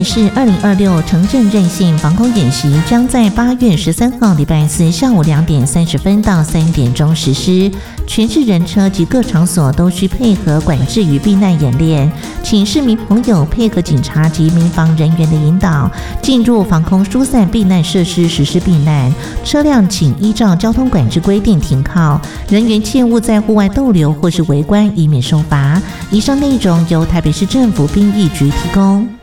是2026城镇韧性防空演习将在8月13号礼拜四下午2点30分到3点钟实施，全市人车及各场所都需配合管制与避难演练，请市民朋友配合警察及民防人员的引导，进入防空疏散避难设施实施避难，车辆请依照交通管制规定停靠，人员切勿在户外逗留或是围观，以免受罚。以上内容由台北市政府兵役局提供。